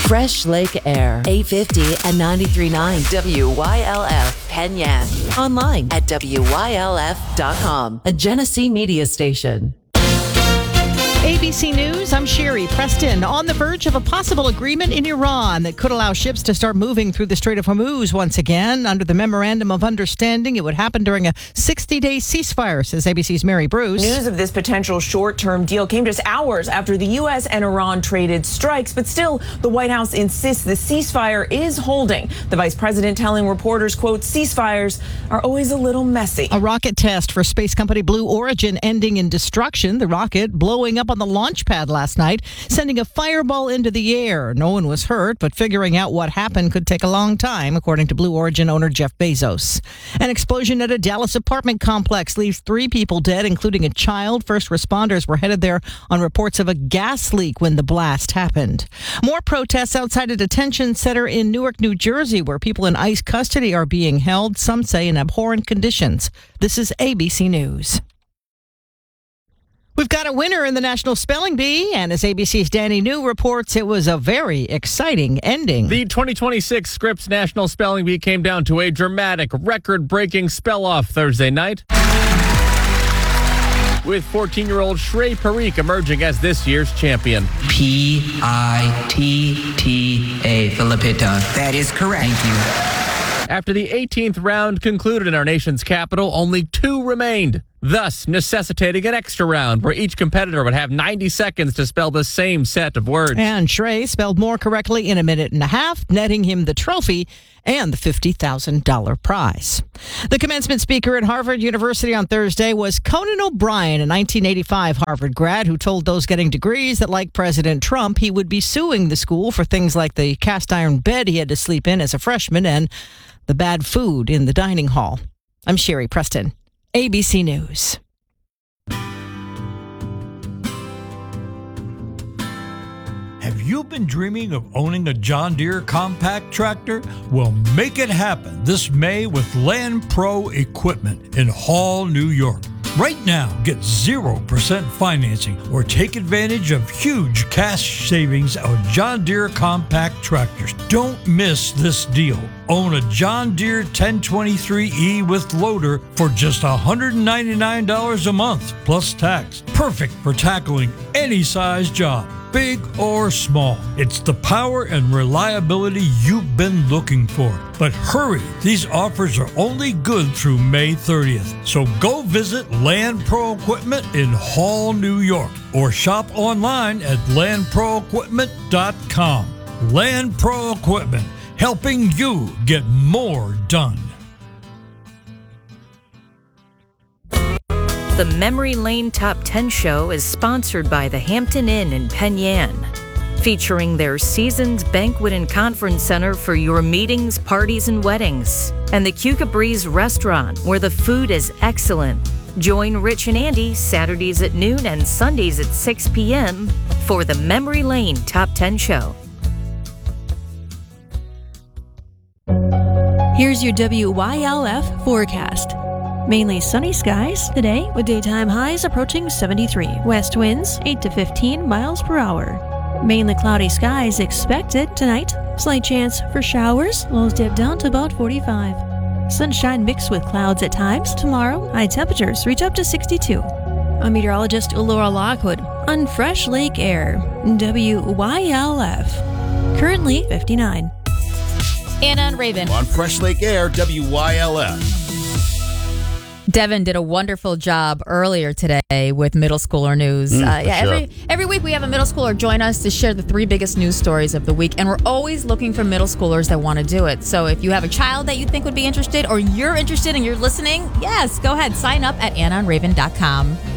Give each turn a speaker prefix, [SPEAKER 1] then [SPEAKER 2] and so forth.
[SPEAKER 1] Fresh Lake Air, 850 and 93.9 WYLF Penyan. Online at WYLF.com, a Genesee media station.
[SPEAKER 2] ABC News, I'm Sherry Preston. On the verge of a possible agreement in Iran that could allow ships to start moving through the Strait of Hormuz once again. Under the Memorandum of Understanding, it would happen during a 60-day ceasefire, says ABC's Mary Bruce.
[SPEAKER 3] News of this potential short-term deal came just hours after the U.S. and Iran traded strikes, but still, the White House insists the ceasefire is holding. The vice president telling reporters, quote, ceasefires are always a little messy.
[SPEAKER 2] A rocket test for space company Blue Origin ending in destruction. The rocket blowing up on the launch pad last night, sending a fireball into the air. No one was hurt, but figuring out what happened could take a long time, according to Blue Origin owner Jeff Bezos. An explosion at a Dallas apartment complex leaves 3 people dead, including a child. First responders were headed there on reports of a gas leak when the blast happened. More protests outside a detention center in Newark, New Jersey, where people in ICE custody are being held, some say in abhorrent conditions. This is ABC News. We've got a winner in the National Spelling Bee, and as ABC's Danny New reports, it was a very exciting ending.
[SPEAKER 4] The 2026 Scripps National Spelling Bee came down to a dramatic, record-breaking spell-off Thursday night, with 14-year-old Shrey Parikh emerging as this year's champion.
[SPEAKER 5] Pitta, Filipita. That is correct. Thank you.
[SPEAKER 4] After the 18th round concluded in our nation's capital, only 2 remained, thus necessitating an extra round where each competitor would have 90 seconds to spell the same set of words.
[SPEAKER 2] And Shrey spelled more correctly in a minute and a half, netting him the trophy and the $50,000 prize. The commencement speaker at Harvard University on Thursday was Conan O'Brien, a 1985 Harvard grad who told those getting degrees that, like President Trump, he would be suing the school for things like the cast iron bed he had to sleep in as a freshman and the bad food in the dining hall. I'm Sherry Preston, ABC News.
[SPEAKER 6] Have you been dreaming of owning a John Deere compact tractor? Well, make it happen this May with Land Pro Equipment in Hall, New York. Right now, get 0% financing or take advantage of huge cash savings on John Deere compact tractors. Don't miss this deal. Own a John Deere 1023E with loader for just $199 a month plus tax. Perfect for tackling any size job, big or small. It's the power and reliability you've been looking for. But hurry, these offers are only good through May 30th. So go visit Land Pro Equipment in Hall, New York, or shop online at landproequipment.com. Land Pro Equipment, helping you get more done.
[SPEAKER 7] The Memory Lane Top 10 show is sponsored by the Hampton Inn in Penyan, featuring their Seasons Banquet and Conference Center for your meetings, parties, and weddings, and the Cuca Breeze Restaurant, where the food is excellent. Join Rich and Andy Saturdays at noon and Sundays at 6 p.m. for the Memory Lane Top 10 show.
[SPEAKER 8] Here's your WYLF forecast. Mainly sunny skies today with daytime highs approaching 73. West winds 8 to 15 miles per hour. Mainly cloudy skies expected tonight. Slight chance for showers. Lows dip down to about 45. Sunshine mixed with clouds at times. Tomorrow, high temperatures reach up to 62. I'm meteorologist Laura Lockwood on Fresh Lake Air, WYLF. Currently 59.
[SPEAKER 9] Anna and Raven.
[SPEAKER 10] On Fresh Lake Air, WYLF.
[SPEAKER 9] Devin did a wonderful job earlier today with middle schooler news.
[SPEAKER 10] Sure.
[SPEAKER 9] Every week we have a middle schooler join us to share the 3 biggest news stories of the week, and we're always looking for middle schoolers that want to do it. So if you have a child that you think would be interested, or you're interested and you're listening, yes, go ahead, sign up at AnnaandRaven.com.